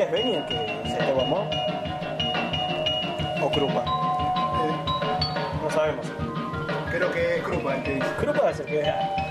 que es Benny el que se te guamó. O Krupa. No sabemos. Creo que es Krupa el que dice. Krupa es el que